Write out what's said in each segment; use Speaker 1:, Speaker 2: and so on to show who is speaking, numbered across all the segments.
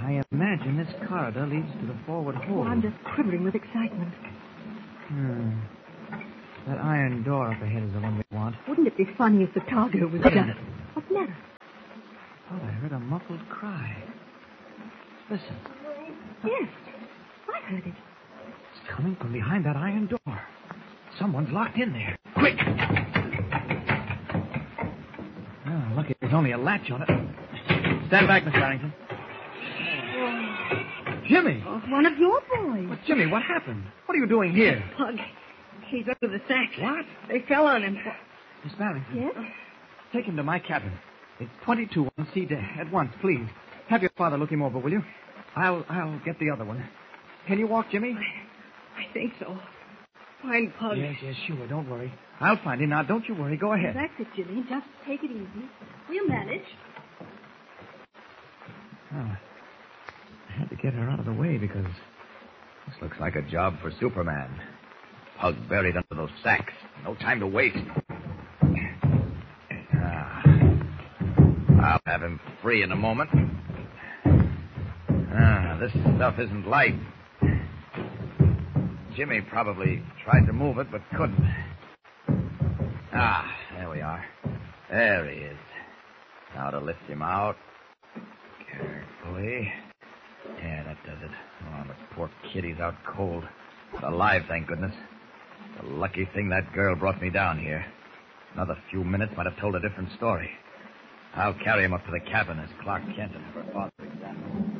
Speaker 1: I imagine this corridor leads to the forward hold.
Speaker 2: I'm just quivering with excitement.
Speaker 1: That iron door up ahead is the one we want.
Speaker 2: Wouldn't it be funny if the cargo was
Speaker 1: What is
Speaker 2: just...
Speaker 1: it?
Speaker 2: What's the matter?
Speaker 1: Oh, I heard a muffled cry. Listen.
Speaker 2: Yes, I heard it.
Speaker 1: It's coming from behind that iron door. Someone's locked in there. Quick! Oh, look, there's only a latch on it. Stand back, Miss Barrington. Jimmy!
Speaker 2: Oh, one of your boys.
Speaker 1: Well, Jimmy, what happened? What are you doing here?
Speaker 2: Pug. He's under the sacks.
Speaker 1: What?
Speaker 2: They fell on him.
Speaker 1: Miss Barrington.
Speaker 2: Yes?
Speaker 1: Take him to my cabin. It's 22 on C deck. At once, please. Have your father look him over, will you? I'll get the other one. Can you walk, Jimmy?
Speaker 2: I think so. Find Pug.
Speaker 1: Yes, sure. Don't worry. I'll find him. Now, don't you worry. Go ahead.
Speaker 2: That's it, Jimmy. Just take it easy. We'll manage.
Speaker 1: Oh, I had to get her out of the way because...
Speaker 3: This looks like a job for Superman. Pug buried under those sacks. No time to waste. I'll have him free in a moment. This stuff isn't light. Jimmy probably tried to move it, but couldn't. There we are. There he is. Now to lift him out. Carefully. Yeah, that does it. Oh, the poor kitty's out cold. But alive, thank goodness. The lucky thing that girl brought me down here. Another few minutes might have told a different story. I'll carry him up to the cabin as Clark Kent and her father examine.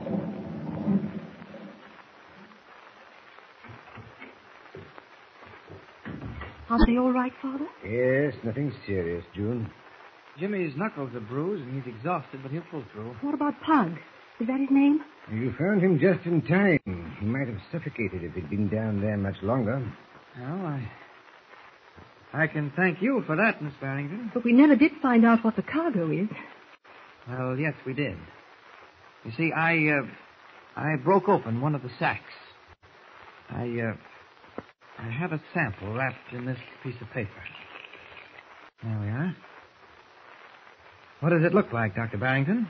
Speaker 2: Are they all right, Father?
Speaker 4: Yes, nothing serious, June.
Speaker 1: Jimmy's knuckles are bruised and he's exhausted, but he'll pull through.
Speaker 2: What about Pug? Is that his name?
Speaker 4: You found him just in time. He might have suffocated if he'd been down there much longer.
Speaker 1: Well, I can thank you for that, Miss Barrington.
Speaker 2: But we never did find out what the cargo is.
Speaker 1: Well, yes, we did. You see, I broke open one of the sacks. I have a sample wrapped in this piece of paper. There we are. What does it look like, Dr. Barrington?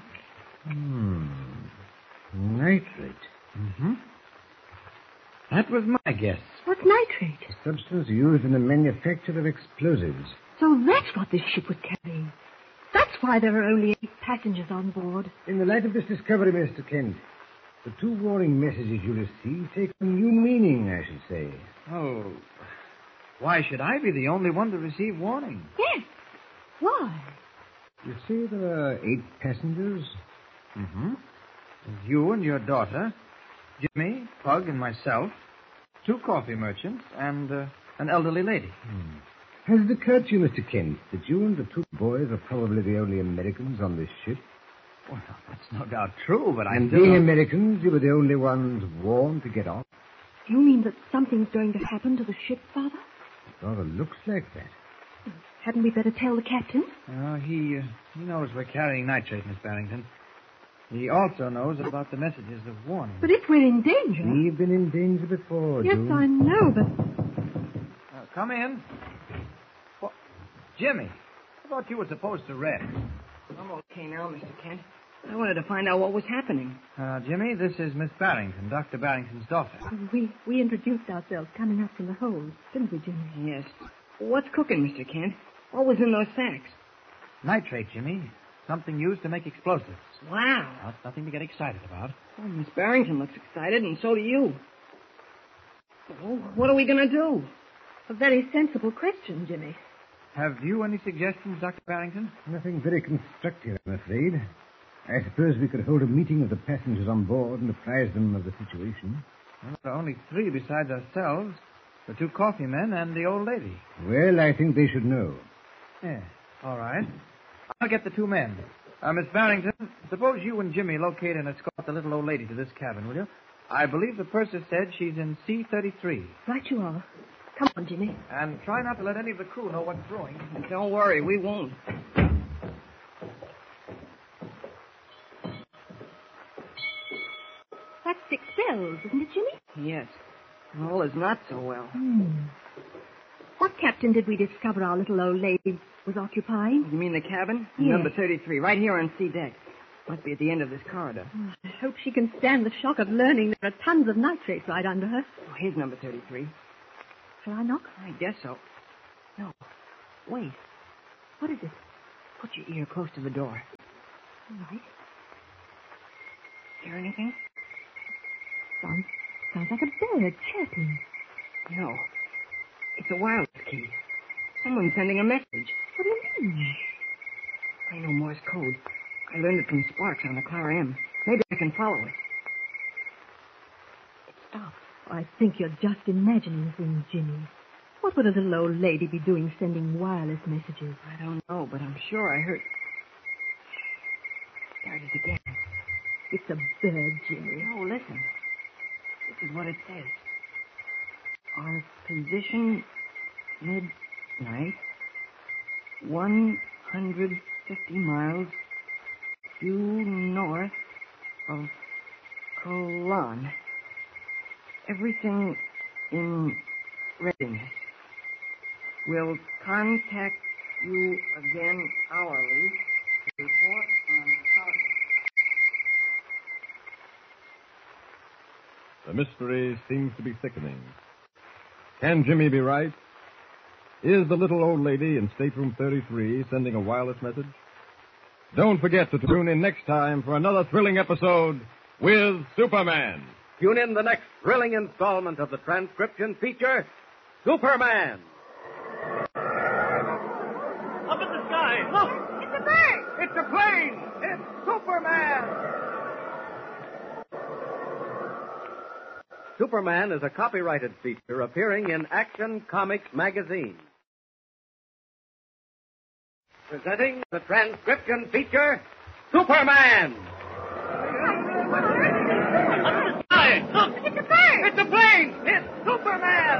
Speaker 4: Nitrate.
Speaker 1: Mm-hmm. That was my guess.
Speaker 2: What's nitrate?
Speaker 4: A substance used in the manufacture of explosives.
Speaker 2: So that's what this ship was carrying. That's why there are only 8 passengers on board.
Speaker 4: In the light of this discovery, Mr. Kent, the 2 warning messages you received take on new meaning, I should say.
Speaker 1: Oh, why should I be the only one to receive warning?
Speaker 2: Yes. Why?
Speaker 4: You say there are 8 passengers?
Speaker 1: Mm-hmm. You and your daughter, Jimmy, Pug, and myself, 2 coffee merchants, and an elderly lady.
Speaker 4: Has it occurred to you, Mr. Kent, that you and the 2 boys are probably the only Americans on this ship?
Speaker 1: Well, that's no doubt true, but
Speaker 4: And being Americans, you were the only ones warned to get off?
Speaker 2: You mean that something's going to happen to the ship, Father?
Speaker 4: It rather looks like that.
Speaker 2: Hadn't we better tell the captain?
Speaker 1: He knows we're carrying nitrate, Miss Barrington. He also knows about the messages of warning.
Speaker 2: But if we're in danger...
Speaker 4: We've been in danger before,
Speaker 2: Yes,
Speaker 4: June.
Speaker 2: I know, but...
Speaker 1: Come in. What? Jimmy, I thought you were supposed to rest.
Speaker 5: I'm okay now, Mr. Kent. I wanted to find out what was happening.
Speaker 1: Jimmy, this is Miss Barrington, Dr. Barrington's daughter.
Speaker 2: We introduced ourselves coming up from the hold, didn't we, Jimmy?
Speaker 5: Yes. What's cooking, Mr. Kent? What was in those sacks?
Speaker 1: Nitrate, Jimmy. Something used to make explosives.
Speaker 5: Wow.
Speaker 1: Well, it's nothing to get excited about.
Speaker 5: Well, Miss Barrington looks excited, and so do you. Well, what are we going to do?
Speaker 2: A very sensible question, Jimmy.
Speaker 1: Have you any suggestions, Dr. Barrington?
Speaker 4: Nothing very constructive, I'm afraid. I suppose we could hold a meeting of the passengers on board and apprise them of the situation.
Speaker 1: Well, there are only 3 besides ourselves. The 2 coffee men and the old lady.
Speaker 4: Well, I think they should know.
Speaker 1: Yeah, all right. I'll get the 2 men. Miss Barrington, suppose you and Jimmy locate and escort the little old lady to this cabin, will you? I believe the purser said she's in C-33.
Speaker 2: Right you are. Come on, Jimmy.
Speaker 1: And try not to let any of the crew know what's brewing.
Speaker 5: Don't worry, we won't.
Speaker 2: That's 6 bells, isn't it, Jimmy?
Speaker 5: Yes. All is not so well.
Speaker 2: What captain did we discover our little old lady was occupying?
Speaker 5: You mean the cabin?
Speaker 2: Yes.
Speaker 5: Number 33, right here on C deck. Must be at the end of this corridor.
Speaker 2: hope she can stand the shock of learning there are tons of nitrates right under her.
Speaker 5: Oh, here's number 33.
Speaker 2: Shall I knock?
Speaker 5: I guess so. No. Wait.
Speaker 2: What is it?
Speaker 5: Put your ear close to the door.
Speaker 2: All right.
Speaker 5: Hear anything?
Speaker 2: Sounds like a bird chirping.
Speaker 5: No. It's a wireless key. Someone's sending a message.
Speaker 2: What do you mean?
Speaker 5: I know Morse code. I learned it from Sparks on the Clara M. Maybe I can follow it. It stopped.
Speaker 2: I think you're just imagining things, Jimmy. What would a little old lady be doing sending wireless messages?
Speaker 5: I don't know, but I'm sure I heard... There it is again.
Speaker 2: It's a bird, Jimmy.
Speaker 5: No, listen. This is what it says. Our position, midnight, 150 miles due north of Colon. Everything in readiness. We'll contact you again hourly to report on progress.
Speaker 6: The mystery seems to be thickening. Can Jimmy be right? Is the little old lady in stateroom 33 sending a wireless message? Don't forget to tune in next time for another thrilling episode with Superman.
Speaker 7: Tune in the next thrilling installment of the transcription feature, Superman.
Speaker 8: Up in the sky, look!
Speaker 2: It's a bird!
Speaker 7: It's a plane! It's Superman! Superman is a copyrighted feature appearing in Action Comics magazine. Presenting the transcription feature, Superman!
Speaker 8: Sky, look!
Speaker 2: It's a bird!
Speaker 7: It's a plane! It's Superman!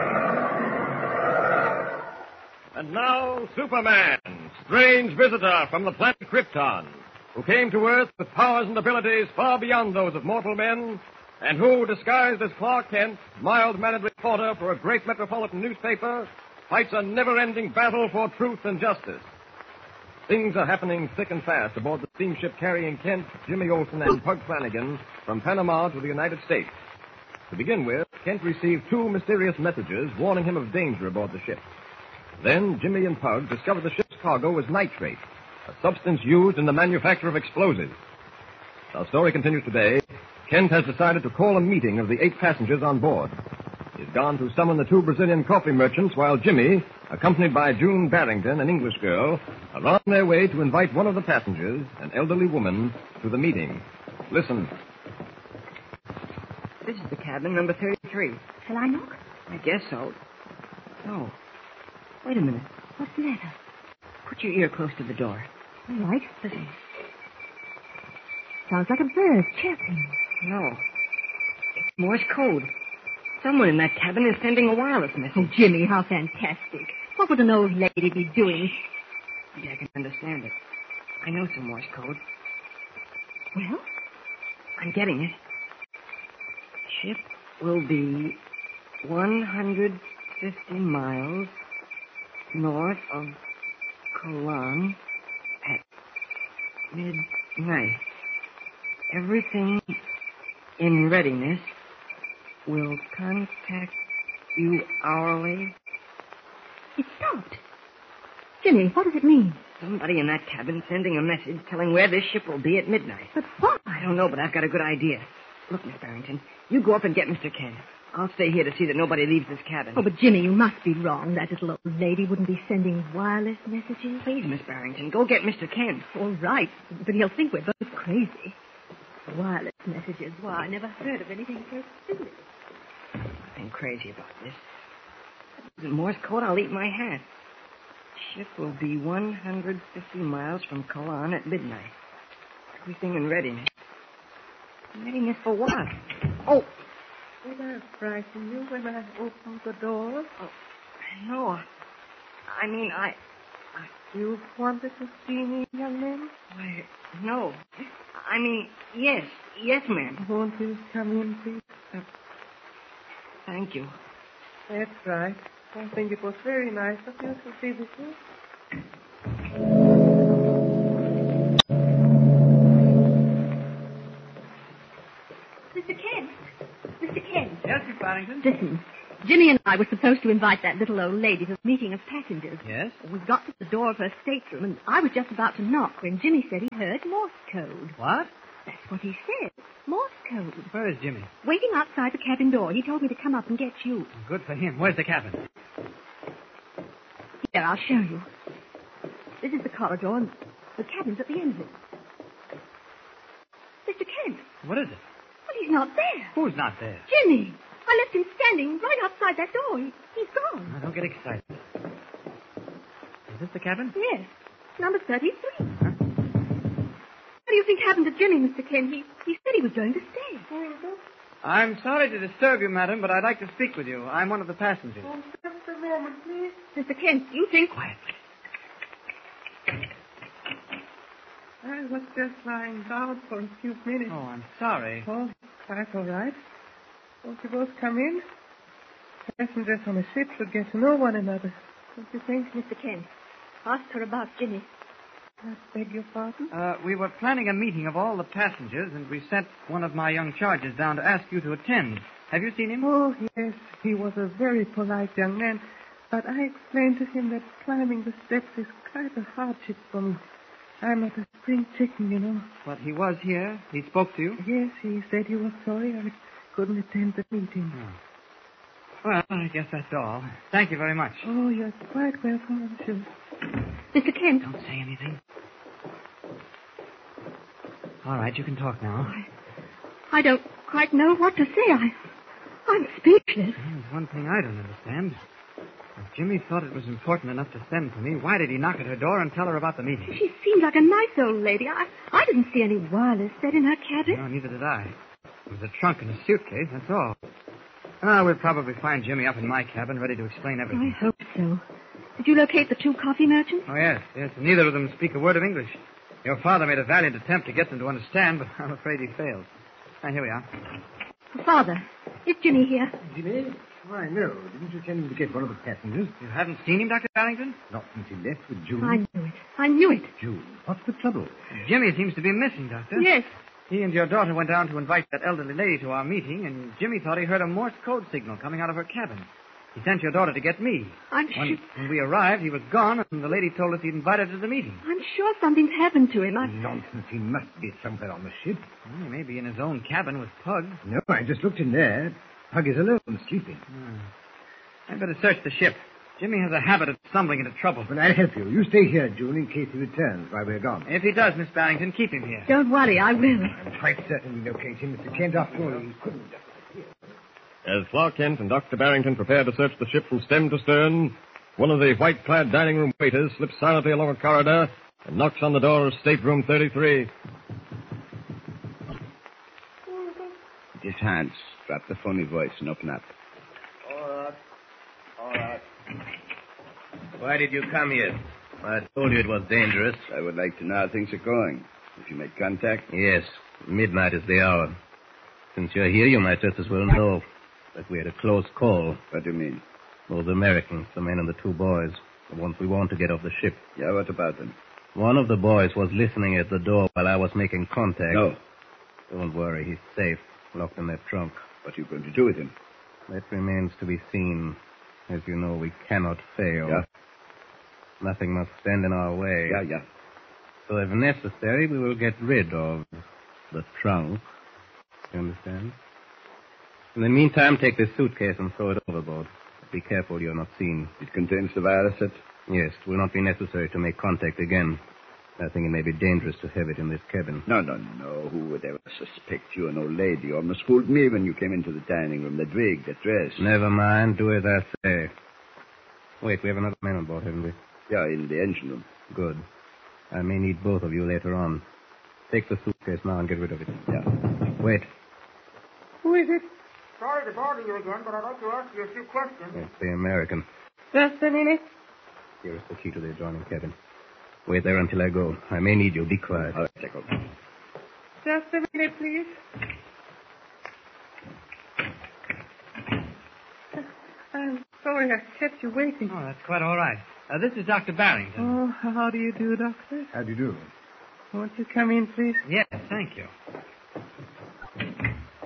Speaker 6: And now, Superman, strange visitor from the planet Krypton, who came to Earth with powers and abilities far beyond those of mortal men, and who, disguised as Clark Kent, mild-mannered reporter for a great metropolitan newspaper, fights a never-ending battle for truth and justice. Things are happening thick and fast aboard the steamship carrying Kent, Jimmy Olsen, and Pug Flanagan from Panama to the United States. To begin with, Kent received two mysterious messages warning him of danger aboard the ship. Then Jimmy and Pug discovered the ship's cargo was nitrate, a substance used in the manufacture of explosives. Our story continues today. Kent has decided to call a meeting of the 8 passengers on board. He's gone to summon the 2 Brazilian coffee merchants while Jimmy, accompanied by June Barrington, an English girl, are on their way to invite one of the passengers, an elderly woman, to the meeting. Listen.
Speaker 5: This is the cabin, number 33.
Speaker 2: Shall I knock?
Speaker 5: I guess so. No. Wait a minute.
Speaker 2: What's the matter?
Speaker 5: Put your ear close to the door.
Speaker 2: All right.
Speaker 5: Listen.
Speaker 2: Sounds like a bird chirping.
Speaker 5: No. It's Morse code. Someone in that cabin is sending a wireless message.
Speaker 2: Oh, Jimmy, how fantastic. What would an old lady be doing?
Speaker 5: Maybe I can understand it. I know some Morse code.
Speaker 2: Well?
Speaker 5: I'm getting it. Ship will be 150 miles north of Colon at midnight. Everything in readiness. Will contact you hourly.
Speaker 2: It stopped. Jimmy, what does it mean?
Speaker 5: Somebody in that cabin sending a message telling where this ship will be at midnight.
Speaker 2: But why?
Speaker 5: I don't know, but I've got a good idea. Look, Miss Barrington, you go up and get Mr. Kent. I'll stay here to see that nobody leaves this cabin.
Speaker 2: Oh, but Jimmy, you must be wrong. That little old lady wouldn't be sending wireless messages.
Speaker 5: Please, Miss Barrington, go get Mr. Kent.
Speaker 2: All right, but he'll think we're both crazy. Wireless messages. Why, I never heard of anything so silly.
Speaker 5: Nothing crazy about this. If it isn't Morse code, I'll eat my hat. Ship will be 150 miles from Colon at midnight. Everything in readiness. Readiness for what? Oh!
Speaker 8: Did I frighten you when I opened the door?
Speaker 5: Oh, no. I mean,
Speaker 8: You wanted to see me, young man?
Speaker 5: Why, no. I mean, yes. Yes, ma'am.
Speaker 8: Won't you come in, please?
Speaker 5: Thank you.
Speaker 8: That's right. I think it was very nice of you to visit me.
Speaker 1: Barrington?
Speaker 2: Listen, Jimmy and I were supposed to invite that little old lady to a meeting of passengers.
Speaker 1: Yes?
Speaker 2: We got to the door of her stateroom, and I was just about to knock when Jimmy said he heard Morse code.
Speaker 1: What?
Speaker 2: That's what he said. Morse code.
Speaker 1: Where is Jimmy?
Speaker 2: Waiting outside the cabin door. He told me to come up and get you.
Speaker 1: Good for him. Where's the cabin?
Speaker 2: Here, I'll show you. This is the corridor, and the cabin's at the end of it. Mr. Kent.
Speaker 1: What is it?
Speaker 2: Well, he's not there.
Speaker 1: Who's not there?
Speaker 2: Jimmy. I left him standing right outside that door. He's gone.
Speaker 1: Now, don't get excited. Is this the cabin?
Speaker 2: Yes. Number 33.
Speaker 1: Huh?
Speaker 2: What do you think happened to Jimmy, Mr. Kent? He said he was going to stay.
Speaker 1: I'm sorry to disturb you, madam, but I'd like to speak with you. I'm one of the passengers.
Speaker 8: Just a moment, please.
Speaker 2: Mr. Kent, you think...
Speaker 1: Quiet.
Speaker 8: I was just lying down for a few minutes.
Speaker 1: Oh, I'm sorry.
Speaker 8: Oh, quite all right. Won't you both come in? Passengers on a ship should get to know one another. Don't you think?
Speaker 2: Mr. Kent, ask her about Jimmy.
Speaker 8: I beg your pardon?
Speaker 1: We were planning a meeting of all the passengers, and we sent one of my young charges down to ask you to attend. Have you seen him?
Speaker 8: Oh, yes. He was a very polite young man. But I explained to him that climbing the steps is quite a hardship for me. I'm not a spring chicken, you know.
Speaker 1: But he was here. He spoke to you?
Speaker 8: Yes, he said he was sorry I couldn't attend the meeting.
Speaker 1: Oh. Well, I guess that's all. Thank you very much.
Speaker 8: Oh, you're quite welcome, I'm sure.
Speaker 2: Mr. Kent.
Speaker 1: Don't say anything. All right, you can talk now.
Speaker 2: I don't quite know what to say. I'm speechless.
Speaker 1: There's one thing I don't understand. If Jimmy thought it was important enough to send for me, why did he knock at her door and tell her about the meeting?
Speaker 2: She seemed like a nice old lady. I didn't see any wireless set in her cabin.
Speaker 1: No, neither did I. It was a trunk and a suitcase, that's all. We'll probably find Jimmy up in my cabin, ready to explain everything.
Speaker 2: I hope so. Did you locate the two coffee merchants?
Speaker 1: Oh, yes. Neither of them speak a word of English. Your father made a valiant attempt to get them to understand, but I'm afraid he failed. Here we are.
Speaker 2: Father, is Jimmy here?
Speaker 4: Jimmy? Why, no. Didn't you tell him to get one of the passengers?
Speaker 1: You haven't seen him, Dr. Barrington?
Speaker 4: Not since he left with June.
Speaker 2: I knew it.
Speaker 4: June? What's the trouble?
Speaker 1: Jimmy seems to be missing, Doctor.
Speaker 2: Yes.
Speaker 1: He and your daughter went down to invite that elderly lady to our meeting, and Jimmy thought he heard a Morse code signal coming out of her cabin. He sent your daughter to get me. When we arrived, he was gone, and the lady told us he'd invited her to the meeting.
Speaker 2: I'm sure something's happened to him.
Speaker 4: Nonsense. He must be somewhere on the ship.
Speaker 1: Well, he may be in his own cabin with Pug.
Speaker 4: No, I just looked in there. Pug is alone, sleeping.
Speaker 1: I'd better search the ship. Jimmy has a habit of stumbling into trouble.
Speaker 4: But I'll help you. You stay here, June, in case he returns while we're gone.
Speaker 1: If he does, Miss Barrington, keep him here.
Speaker 2: Don't worry, I will.
Speaker 4: I'm quite certain we locate him, Mr. Kent. After all, he couldn't just disappear.
Speaker 6: As Clark Kent and Dr. Barrington prepare to search the ship from stem to stern, one of the white-clad dining room waiters slips silently along a corridor and knocks on the door of stateroom 33.
Speaker 9: Just Hans. Drop the phony voice and open up.
Speaker 7: All right. Why did you come here? I told you it was dangerous.
Speaker 9: I would like to know how things are going. Did you make contact?
Speaker 7: Yes. Midnight is the hour. Since you're here, you might just as well know that we had a close call.
Speaker 9: What do you mean?
Speaker 7: Those Americans, the men and the two boys, the ones we want to get off the ship.
Speaker 9: Yeah, what about them?
Speaker 7: One of the boys was listening at the door while I was making contact.
Speaker 9: No.
Speaker 7: Don't worry, he's safe. Locked in that trunk.
Speaker 9: What are you going to do with him?
Speaker 7: That remains to be seen. As you know, we cannot fail.
Speaker 9: Yeah.
Speaker 7: Nothing must stand in our way.
Speaker 9: Yeah.
Speaker 7: So if necessary, we will get rid of the trunk. You understand? In the meantime, take this suitcase and throw it overboard. Be careful you're not seen.
Speaker 9: It contains the virus set?
Speaker 7: Yes, it will not be necessary to make contact again. I think it may be dangerous to have it in this cabin.
Speaker 9: No. Who would ever suspect you an old lady? You almost fooled me when you came into the dining room. That wig, that dress.
Speaker 7: Never mind. Do as I say. Wait, we have another man on board, haven't we?
Speaker 9: Yeah, in the engine room.
Speaker 7: Good. I may need both of you later on. Take the suitcase now and get rid of it.
Speaker 9: Yeah.
Speaker 7: Wait.
Speaker 8: Who is it?
Speaker 10: Sorry to bother you again, but I'd like to ask you a few questions.
Speaker 7: It's the American.
Speaker 8: Just a minute.
Speaker 7: Here is the key to the adjoining cabin. Wait there until I go. I may need you. Be quiet.
Speaker 9: All right, Jekyll.
Speaker 8: Just a minute, please. I'm sorry I kept you waiting.
Speaker 1: Oh, that's quite all right. This is Dr. Barrington.
Speaker 8: Oh, how do you do, Doctor?
Speaker 4: How do you do?
Speaker 8: Won't you come in, please?
Speaker 1: Yes, thank you.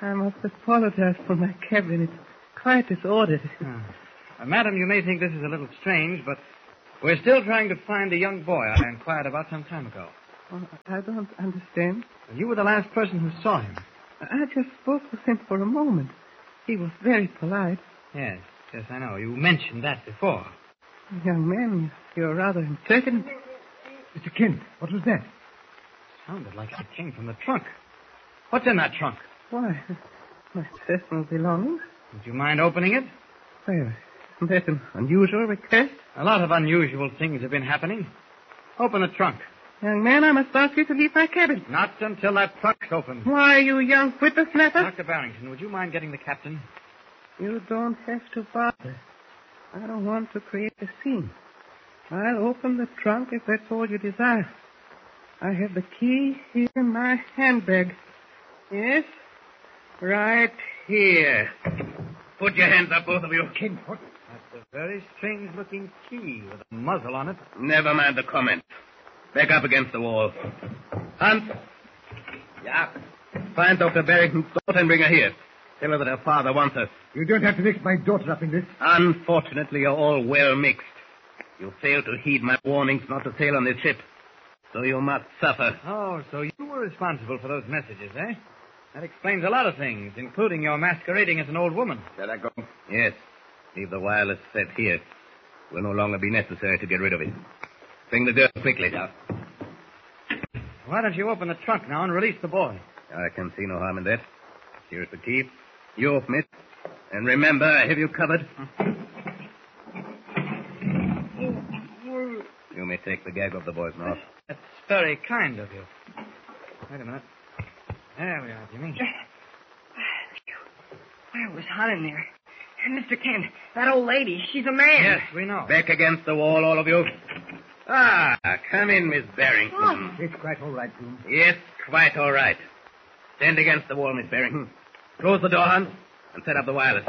Speaker 8: I must apologize for my cabin. It's quite disordered.
Speaker 1: Madam, you may think this is a little strange, but we're still trying to find the young boy I inquired about some time ago.
Speaker 8: Oh, I don't understand.
Speaker 1: You were the last person who saw him.
Speaker 8: I just spoke with him for a moment. He was very polite.
Speaker 1: Yes, I know. You mentioned that before.
Speaker 8: Young man, you're rather impertinent.
Speaker 4: Mr. Kent, what was that?
Speaker 1: Sounded like it came from the trunk. What's in that trunk?
Speaker 8: Why, my personal belongings.
Speaker 1: Would you mind opening it?
Speaker 8: Well, isn't that an unusual request?
Speaker 1: A lot of unusual things have been happening. Open the trunk.
Speaker 8: Young man, I must ask you to leave my cabin.
Speaker 1: Not until that trunk's open.
Speaker 8: Why, you young whippersnapper?
Speaker 1: Dr. Barrington, would you mind getting the captain?
Speaker 8: You don't have to bother. I don't want to create a scene. I'll open the trunk if that's all you desire. I have the key here in my handbag. Yes? Right here.
Speaker 7: Put your hands up, both of you.
Speaker 4: Kent, what?
Speaker 1: That's a very strange-looking key with a muzzle on it.
Speaker 7: Never mind the comment. Back up against the wall. Hans.
Speaker 9: Yeah.
Speaker 7: Find Dr. Barrington's daughter and bring her here. Tell her that her father wants her.
Speaker 4: You don't have to mix my daughter up in this.
Speaker 7: Unfortunately, you're all well mixed. You failed to heed my warnings not to sail on this ship. So you must suffer.
Speaker 1: Oh, so you were responsible for those messages, eh? That explains a lot of things, including your masquerading as an old woman.
Speaker 9: Let her go.
Speaker 7: Yes. Leave the wireless set here. It will no longer be necessary to get rid of it. Bring the girl quickly.
Speaker 9: Yeah.
Speaker 1: Why don't you open the trunk now and release the boy?
Speaker 7: I can see no harm in that. Here's the key. You open it. And remember, I have you covered. You may take the gag off the boy's mouth.
Speaker 1: That's very kind of you. Wait a minute. There we are, Jimmy.
Speaker 5: Well, it was hot in there. And Mr. Kent, that old lady, she's a man.
Speaker 1: Yes, we know.
Speaker 7: Back against the wall, all of you. Come in, Miss Barrington.
Speaker 4: It's quite all right, Bloom.
Speaker 7: Yes, quite all right. Stand against the wall, Miss Barrington. Close the door, Hans, and set up the wireless.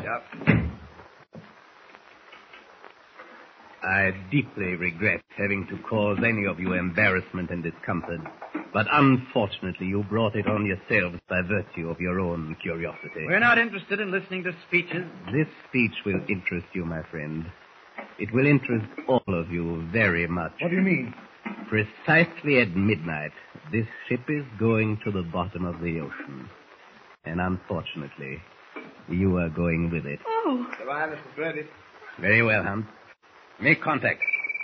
Speaker 7: I deeply regret having to cause any of you embarrassment and discomfort, but unfortunately you brought it on yourselves by virtue of your own curiosity.
Speaker 1: We're not interested in listening to speeches.
Speaker 7: This speech will interest you, my friend. It will interest all of you very much.
Speaker 4: What do you mean?
Speaker 7: Precisely at midnight, this ship is going to the bottom of the ocean. And unfortunately, you are going with it.
Speaker 2: Oh.
Speaker 9: The wireless is ready.
Speaker 7: Very well, Hans. Make contact.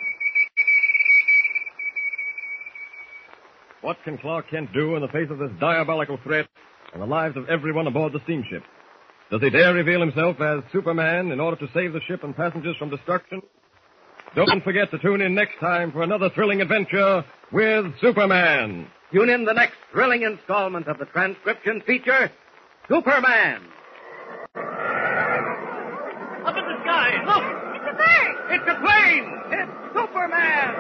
Speaker 6: What can Clark Kent do in the face of this diabolical threat and the lives of everyone aboard the steamship? Does he dare reveal himself as Superman in order to save the ship and passengers from destruction? Don't forget to tune in next time for another thrilling adventure with Superman.
Speaker 3: Tune in the next thrilling installment of the transcription feature, Superman. Up in the sky, look!
Speaker 2: It's a bird!
Speaker 3: It's a plane! It's Superman!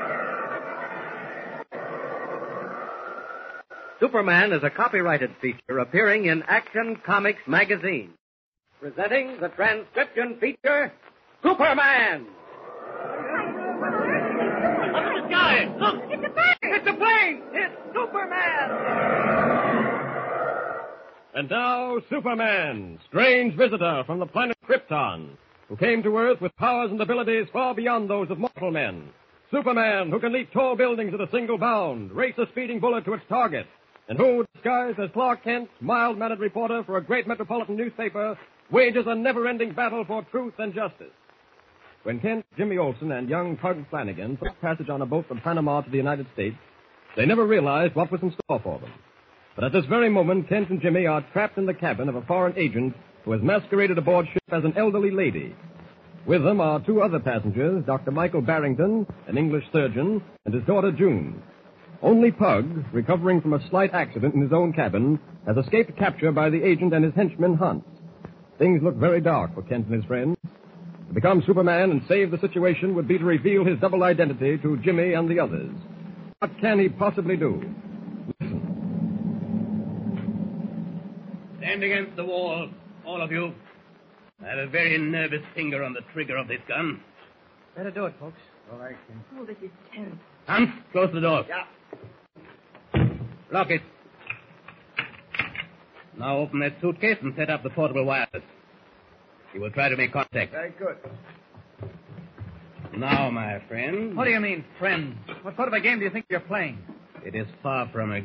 Speaker 3: Superman is a copyrighted feature appearing in Action Comics magazine. Presenting the transcription feature, Superman! Up in the sky, look!
Speaker 2: It's a bird!
Speaker 3: It's a plane! It's Superman!
Speaker 6: And now, Superman, strange visitor from the planet Krypton, who came to Earth with powers and abilities far beyond those of mortal men. Superman, who can leap tall buildings at a single bound, race a speeding bullet to its target, and who, disguised as Clark Kent, mild-mannered reporter for a great metropolitan newspaper, wages a never-ending battle for truth and justice. When Kent, Jimmy Olsen, and young Pug Flanagan took passage on a boat from Panama to the United States, they never realized what was in store for them. But at this very moment, Kent and Jimmy are trapped in the cabin of a foreign agent who has masqueraded aboard ship as an elderly lady. With them are two other passengers, Dr. Michael Barrington, an English surgeon, and his daughter June. Only Pug, recovering from a slight accident in his own cabin, has escaped capture by the agent and his henchman Hans. Things look very dark for Kent and his friends. To become Superman and save the situation would be to reveal his double identity to Jimmy and the others. What can he possibly do? Listen.
Speaker 7: Stand against the wall, all of you. I have a very nervous finger on the trigger of this gun.
Speaker 1: Better do it, folks.
Speaker 4: All right, Kent.
Speaker 2: Oh, this is tense.
Speaker 7: Hans, close the door.
Speaker 9: Yeah.
Speaker 7: Lock it. Now open that suitcase and set up the portable wireless. He will try to make contact.
Speaker 6: Very good.
Speaker 7: Now, my friend.
Speaker 1: What do you mean, friend? What sort of a game do you think you're playing?
Speaker 7: It is far from a